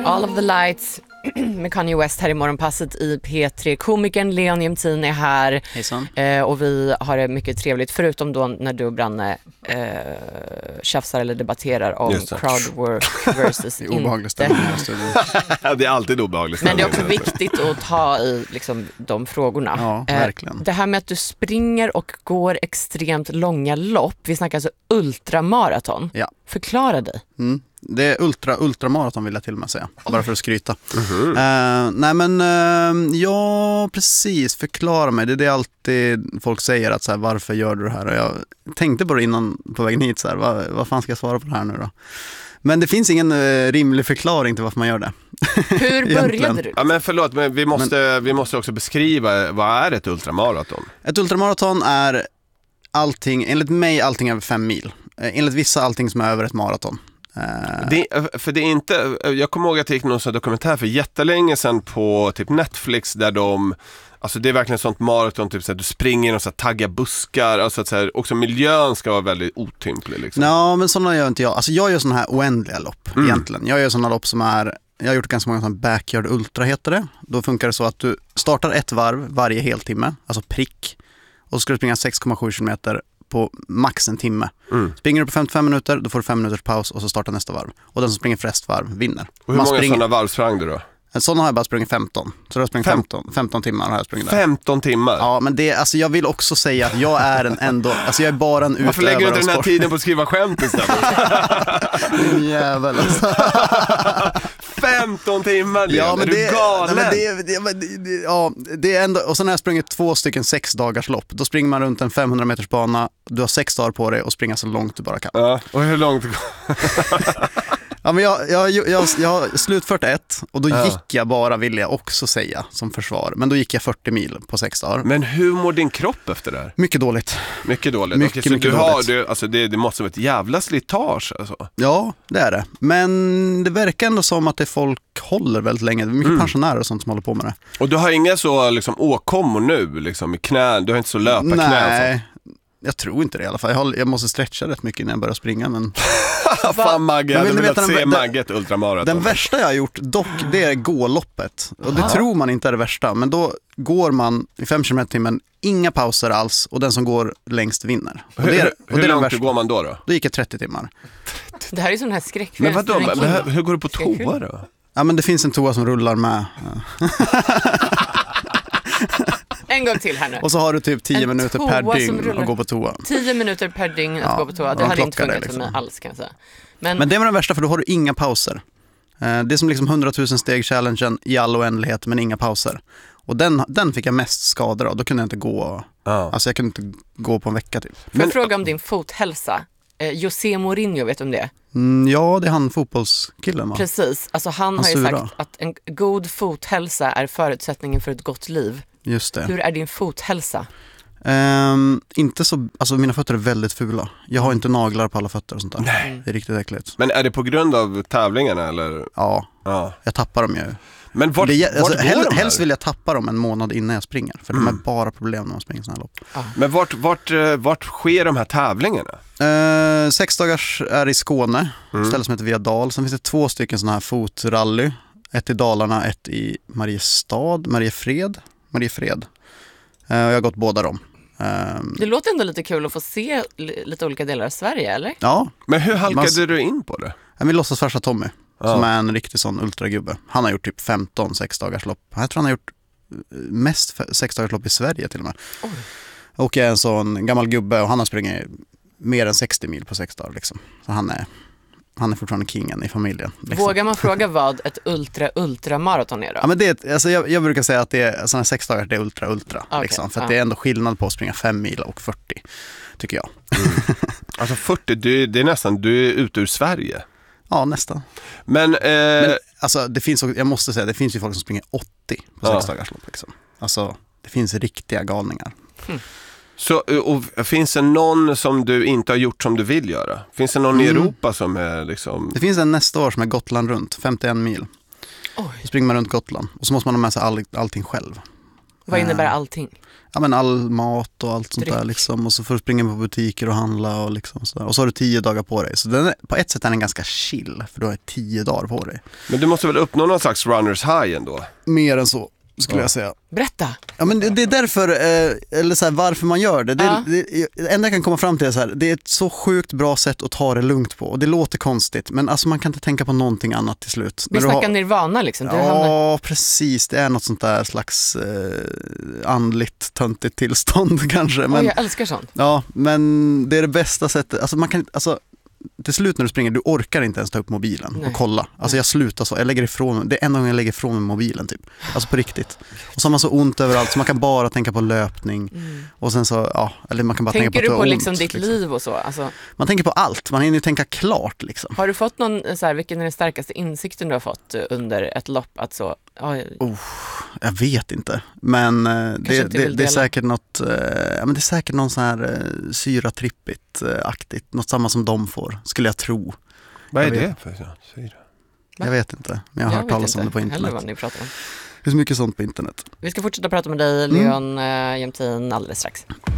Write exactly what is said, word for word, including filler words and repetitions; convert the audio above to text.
All of the lights med Kanye West här i morgonpasset i P tre. Komikern Leon Jämtin är här. Hejsan. Eh, och vi har det mycket trevligt, förutom då när du och Branne eh, tjafsar eller debatterar om crowdwork versus det är obehagligt stämning. Det är alltid obehagligt. Men det är också viktigt att ta i liksom, de frågorna. Ja, verkligen. Eh, det här med att du springer och går extremt långa lopp. Vi snackar alltså ultramaraton. Ja. Förklara dig. Mm. Det är ultra, ultramaraton vill jag till och med säga. Bara oh. för att skryta. Mm-hmm. Uh, nej men, uh, ja precis, förklara mig. Det är det alltid folk säger, att så här, varför gör du det här? Och jag tänkte på det innan på vägen hit, så här, vad, vad fan ska jag svara på det här nu då? Men det finns ingen uh, rimlig förklaring till varför man gör det. Hur började du? Ja, men förlåt, men vi måste, men, vi måste också beskriva, vad är ett ultramaraton? Ett ultramaraton är allting, enligt mig allting över fem mil. Enligt vissa allting som är över ett maraton. Det, för det är inte, jag kommer ihåg att jag gick någon sån dokumentär för jättelänge sedan på typ Netflix, där de, alltså det är verkligen sånt maraton, typ så här, du springer och så här, taggar buskar, alltså att så här, också miljön ska vara väldigt otymplig liksom. Ja, men sådana gör inte jag. Alltså jag gör sådana här oändliga lopp mm. egentligen. Jag gör sådana lopp som är, jag har gjort ganska många sådana, backyard ultra heter det. Då funkar det så att du startar ett varv varje heltimme, alltså prick, och så ska du springa sex komma sju kilometer på max en timme. Mm. Springer du på femtiofem minuter, då får du fem minuters paus och så startar nästa varv. Och den som springer flest varv vinner. Och hur Man många springer... sådana varv sprang du då? En sån har jag bara sprungit femton. Så jag har sprungit femton, femton timmar har jag sprungit där. femton timmar? Ja, men det, alltså jag vill också säga att jag är en ändå, alltså jag är bara en utövare. Varför lägger du inte den här tiden på att skriva skämt istället? Din jävel alltså. femton timmar, det, ja, men är det, du galen? Nej, men det, det, det, ja, det är ändå, och sen har jag sprungit två stycken sex dagars lopp. Då springer man runt en femhundra meters bana. Du har sex dagar på dig och springa så långt du bara kan. Ja, och hur långt? Ja, men jag, jag, jag, jag har slutfört ett och då ja. gick jag bara, vill jag också säga, som försvar. Men då gick jag fyrtio mil på sex dagar. Men hur mår din kropp efter det här? Mycket dåligt. Mycket dåligt? Mycket, Okej, så mycket du dåligt. har, du, alltså det, det måste vara ett jävla slitage alltså. Ja, det är det. Men det verkar ändå som att det folk håller väldigt länge. Det är mycket mm. pensionärer och sånt som håller på med det. Och du har inga så liksom åkommor nu, liksom i knä, du har inte så löpa knä? Nej, jag tror inte det i alla fall. Jag, har, jag måste stretcha rätt mycket innan jag börjar springa, men... Fan Magge, jag hade velat se den, Magge ett ultramaraton. Den värsta jag har gjort dock, det är gåloppet. Och det Aha. tror man inte är det värsta. Men då går man i fem kilometer timmen, inga pauser alls, och den som går längst vinner. Och hur det är, hur, och det är långt värsta. går man då då? Då gick jag trettio timmar. Det här är sån här skräckfilm. Men vadå, men hur, hur går du på toa då? Ja, men det finns en toa som rullar med. Ja. En gång till här nu. Och så har du typ tio minuter per dygn att gå på toa. Tio minuter per dygn att ja, gå på toa. Det hade inte funkat liksom. för mig alls, kan jag säga. Men, Men det var den värsta, för då har du inga pauser. Det är som liksom hundratusen steg challengen i all oändlighet, men inga pauser. Och den, den fick jag mest skador av. Då kunde jag inte gå. Ja. Alltså jag kunde inte gå på en vecka typ. Får jag fråga om din fothälsa? Eh, José Mourinho, vet du om det? Mm, ja, det är han fotbollskillen, va? Precis. Alltså han, han har ju sura. sagt att en god fothälsa är förutsättningen för ett gott liv. Just det. Hur är din fothälsa? Um, inte så, alltså mina fötter är väldigt fula. Jag har inte naglar på alla fötter och sånt där. Nej. Det är riktigt äckligt. Men är det på grund av tävlingarna eller? Ja, ja. jag tappar dem ju. Men vart, det, alltså, vart hel, de helst vill jag tappa dem en månad innan jag springer. För mm. de är bara problem när man springer sådana här lopp. Ah. Men vart, vart, vart sker de här tävlingarna? Uh, sex dagars är i Skåne. Mm. Ställe som heter Via Dal. Sen finns det två stycken sådana här fotrally. Ett i Dalarna, ett i Mariestad. Mariefred. Mariefred. Uh, jag har gått båda dem. Um, det låter ändå lite kul att få se lite olika delar av Sverige, eller? Ja. Men hur halkade man, du in på det? Jag vill låtsas farsa Tommy, ja. som är en riktig sån ultragubbe. Han har gjort typ femton sexdagarslopp. Jag tror han har gjort mest sexdagarslopp i Sverige till och med. Oj. Och jag är en sån gammal gubbe och han har sprungit mer än sextio mil på sex dagar liksom. Så han är, han är fortfarande kingen i familjen. Liksom. Vågar man fråga vad ett ultra-ultra-maraton är då? Ja, men det är, alltså jag, jag brukar säga att det är sådana sex dagar, det är ultra-ultra. Okay. Liksom, för att ja. det är ändå skillnad på att springa fem mil och fyrtio, tycker jag. Mm. Alltså fyrtio, du, det är nästan, du är ute ur Sverige. Ja, nästan. Men, eh... men alltså, det finns, jag måste säga, det finns ju folk som springer åttio på sex ja. dagars lopp. Liksom. Alltså, det finns riktiga galningar. Mm. Så, och, finns det någon som du inte har gjort som du vill göra? Finns det någon mm. i Europa som är liksom... Det finns en nästa år som är Gotland runt, femtioen mil. Oj. Då springer man runt Gotland och så måste man ha med sig all, allting själv. Vad innebär allting? Ja, men all mat och allt sånt Dryck. där liksom. Och så får du springa på butiker och handla och liksom sådär. Och så har du tio dagar på dig. Så den är, på ett sätt är den ganska chill, för du har tio dagar på dig. Men du måste väl uppnå någon slags runners high ändå? Mer än så, skulle Ja. jag säga. Berätta! Ja, men det, det är därför, eh, eller så här, varför man gör det. Det, Ja. det, det enda jag kan komma fram till är så här, det är ett så sjukt bra sätt att ta det lugnt på. Och det låter konstigt, men alltså man kan inte tänka på någonting annat till slut. Vi När du snackar har- nirvana liksom. Du Ja, hamnar... precis. Det är något sånt där slags eh, andligt töntigt tillstånd kanske. Men, Oj, jag älskar sånt. ja, men det är det bästa sättet. Alltså man kan, alltså, till slut när du springer, du orkar inte ens ta upp mobilen Nej. och kolla. Alltså Nej. jag slutar så, jag lägger ifrån, det är en gång jag lägger ifrån mobilen typ. Alltså på riktigt. Och så har man så ont överallt så man kan bara tänka på löpning. Mm. Och sen så, ja, eller man kan bara Tänker tänka på du att på det har liksom ont, ditt liksom. liv och så? Alltså, Man tänker på allt, man hinner ju tänka klart liksom. har du fått någon, så här, vilken är den starkaste insikten du har fått eh, under ett lopp? Att så, ja, Jag vet inte, men eh, det, inte det, vill det är dela. säkert något, eh, ja, men det är säkert någon sån här eh, syratrippigt eh, aktigt, något samma som de får, skulle jag tro. Vad är Jag det vet. för syra? Va? Jag vet inte, men jag har hört vet talas om det inte på heller internet. vad ni pratar om. Det finns mycket sånt på internet. Vi ska fortsätta prata med dig, Leon mm. Jämtin, alldeles strax.